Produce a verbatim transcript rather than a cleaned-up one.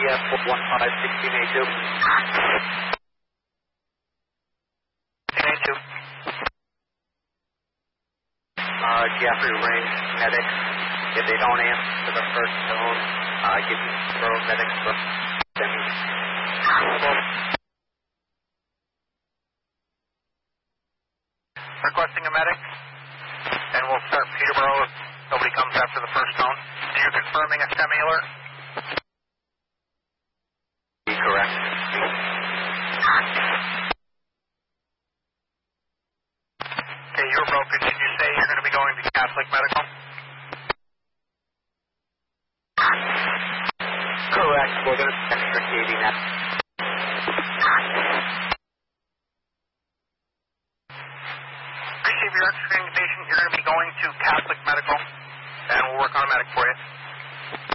F four one five sixteen A two. A two. Uh, Jeffrey Range medics. If they don't answer the first tone, uh, give me throw medics for them. Requesting a medic, and we'll start Peterborough if nobody comes after the first tone. And you're confirming a semi-alert? Correct. Okay, you're broken. Did you say you're going to be going to Catholic Medical? Correct. We're going to be extricating that. Receive your extrication. You're going to be going to Catholic Medical, and we'll work on a medic for you.